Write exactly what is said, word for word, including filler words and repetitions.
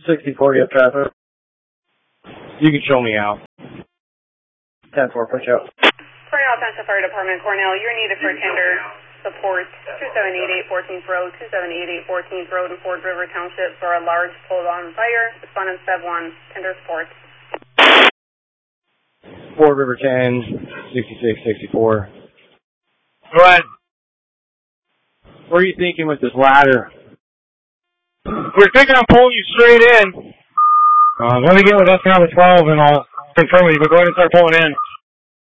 sixty-four, you have traffic. You can show me out. ten four, push out. Cornell Township Fire Department, Cornell, you're needed for tender support two seven eight eight fourteenth Road, two seven eight eight fourteenth Road in Ford River Township for a large pulled-on fire. Respondent Step one, tender support. Ford River ten, sixty-six sixty-four. Go ahead. What are you thinking with this ladder? We're thinking of pulling you straight in. Uh, let me get with S N twelve and I'll confirm with you, but go ahead and start pulling in.